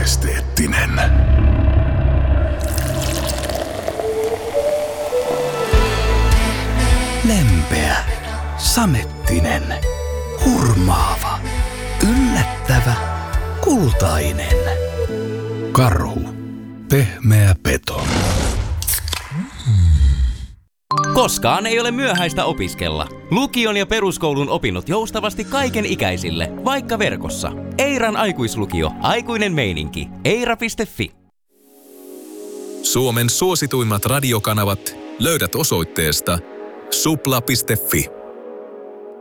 majesteettinen. Lempeä, samettinen, hurmaava, yllättävä, kultainen. Karhu, pehmeä peto. Koskaan ei ole myöhäistä opiskella. Lukion ja peruskoulun opinnot joustavasti kaiken ikäisille, vaikka verkossa. Eiran aikuislukio, aikuinen meininki. Eira.fi. Suomen suosituimmat radiokanavat löydät osoitteesta supla.fi.